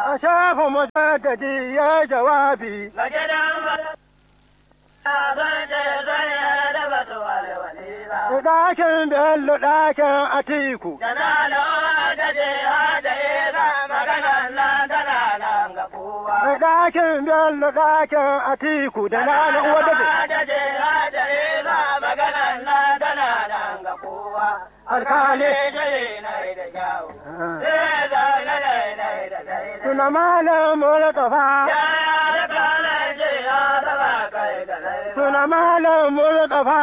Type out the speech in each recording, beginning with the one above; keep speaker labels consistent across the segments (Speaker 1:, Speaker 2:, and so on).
Speaker 1: A shafa mujaddadi ya jawabi.
Speaker 2: Ga gidan zan je zan da ba su walwali ba.
Speaker 1: Ɗakin Bello ɗakin Atiku.
Speaker 2: Janalo da je hada ira maganan nan tana nan ga kowa.
Speaker 1: Ɗakin Bello ɗakin Atiku da na uwa da
Speaker 2: Da je hada ira maganan nan tana nan ga kowa.
Speaker 1: alkali.
Speaker 2: Jere na da kyawu. Sai da na da sai.
Speaker 1: Tuna malam Murtafa.
Speaker 2: Ya da kalan je ya da ba kai da sai.
Speaker 1: Tuna malam Murtafa.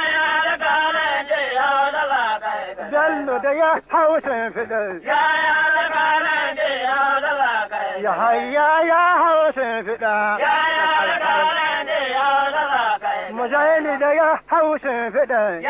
Speaker 1: Bello da ya hausa fiɗar. Ya hayya ya hausa fiɗa. Mujahidi da ya hausa fiɗar.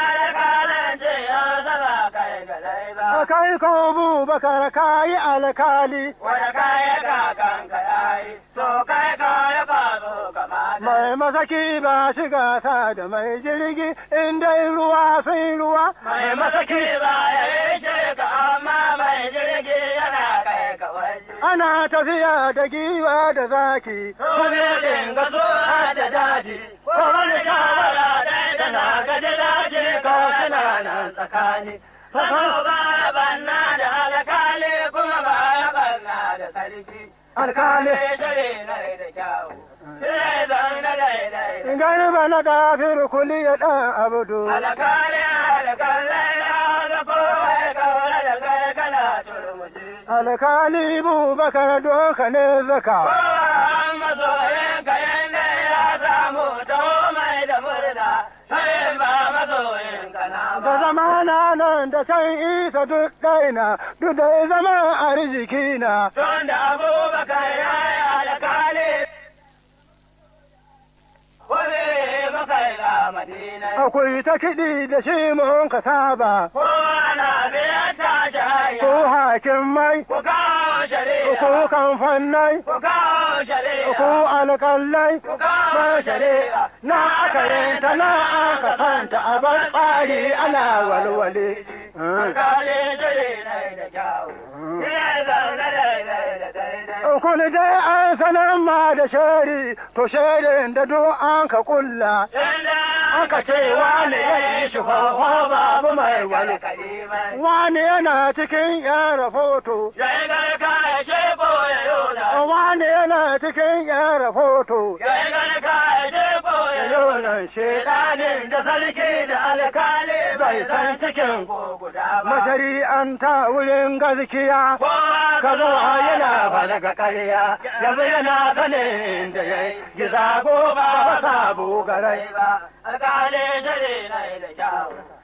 Speaker 1: Kai ko Bubakar kayi alkali.
Speaker 2: Wanda kaya kakanka yayi, so kai kaya fazo kamata.
Speaker 1: Mai masaki ba shi gasa da mai jirgi inda ruwa sai ruwa.
Speaker 2: Mai masaki ba ya yi ka amma mai jirgi yana kai ka waje.
Speaker 1: Ana tafiya da giwa da zaki.
Speaker 2: Sojoji ga so da daji, ko wani shawara dai tana gaji daji ko suna nan tsakani. Sako ba ya banna da alkali kuma ba ya banna da sarki.
Speaker 1: Alkali.
Speaker 2: Jere na da kyawu, sai zan na daidai.
Speaker 1: Garba na kafir kuli ya ɗan abudu.
Speaker 2: Alkali ya da kowa ya kawo da kai kana turmushi.
Speaker 1: Alkali Bubakar doka ne zaka.
Speaker 2: Kowa masoyin ka yanda ya samu taho mai da murna, sai ba masoyin ka na ba.
Speaker 1: Da zamana nan da can isa duk ɗaina, duk da zama arziki na.
Speaker 2: Tun da Abubakar ya yi alkali, wani makai ga Madina.
Speaker 1: Akwai ta kiɗi da shi mun ka saba.
Speaker 2: Kowa na biyar ta jaya.
Speaker 1: Ko hakin mai,
Speaker 2: Ku kawo shari'a.
Speaker 1: ko kamfannai,
Speaker 2: Ku kawo shari'a.
Speaker 1: ko alƙallai.
Speaker 2: Ku kawo shari'a.
Speaker 1: Na aka yanta na aka santa a bar tsari ana walwale.
Speaker 2: Alkali jiri na da kyawu. Ina zaune daidai.
Speaker 1: Kuli dai an sanar ma da shari, to sharin da duk an ka kulla.
Speaker 2: Inda
Speaker 1: Aka ce wane ya yi shi fafa babu mai wani.
Speaker 2: kalimai.
Speaker 1: Wane yana cikin yan rahoto.
Speaker 2: Yayi garka ya sheko ya yola.
Speaker 1: Wane yana cikin yan rahoto.
Speaker 2: Yayi garka ya sheko ya yola.
Speaker 1: Yolan shedanin da sarki da alkali bai san cikin
Speaker 2: Ko guda ba.
Speaker 1: mashari'anta wurin gaskiya.
Speaker 2: Kowa
Speaker 1: Ka zo yana balaga ƙarya, yanzu yana sanin da ya yi giza ko ba sabu garai.
Speaker 2: ba. Alkali jiri na da kyawu.